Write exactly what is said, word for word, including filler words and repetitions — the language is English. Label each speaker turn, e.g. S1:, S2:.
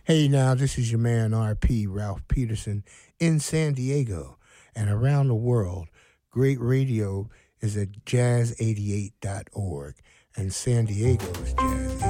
S1: Hey, now, this is your man R P, Ralph Peterson, in San Diego and around the world. Great radio is at jazz eighty-eight dot org, and San Diego's Jazz